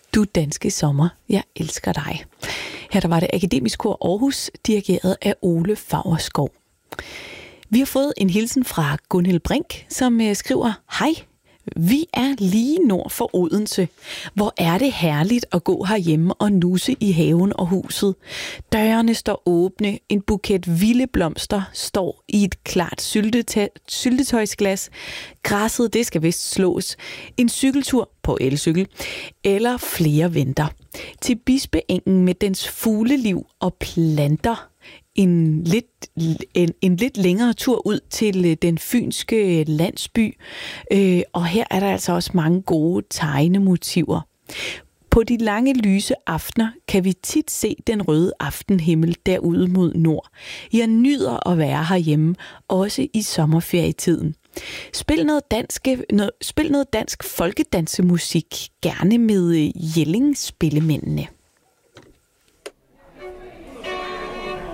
Du danske sommer, jeg elsker dig. Her der var det Akademisk Kor Aarhus, dirigeret af Ole Faurskov. Vi har fået en hilsen fra Gunhild Brink, som skriver: Hej, vi er lige nord for Odense. Hvor er det herligt at gå herhjemme og nusse i haven og huset. Dørene står åbne, en buket vilde blomster står i et klart syltetøjsglas. Græsset, det skal vist slås. En cykeltur på elcykel, eller flere venter. Til Bispeengen med dens fugleliv og planter. En lidt længere tur ud til den fynske landsby. Og her er der altså også mange gode tegnemotiver. På de lange lyse aftener kan vi tit se den røde aftenhimmel derude mod nord. Jeg nyder at være herhjemme, også i sommerferietiden. Spil noget dansk folkedansemusik, gerne med Jelling Spillemændene.